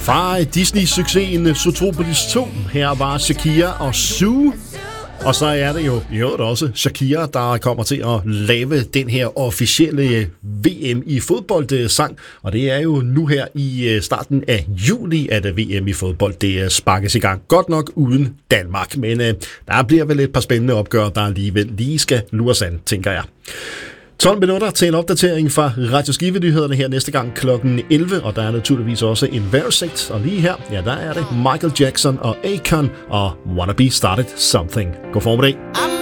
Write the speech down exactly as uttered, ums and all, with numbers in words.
Fra Disney-succesen Zootropolis to, her var Shakira og Zoo. Og så er det jo i øvrigt også Shakira, der kommer til at lave den her officielle V M i fodbold-sang. Og det er jo nu her i starten af juli, at V M i fodbold det sparkes i gang. Godt nok uden Danmark, men der bliver vel et par spændende opgør, der alligevel lige skal lures an, tænker jeg. tolv minutter til en opdatering fra Radio Skive-nyhederne her næste gang klokken elleve, og der er naturligvis også en vejrudsigt, og lige her, ja, der er det Michael Jackson og Akon og Wanna Be Started Something. God formiddag.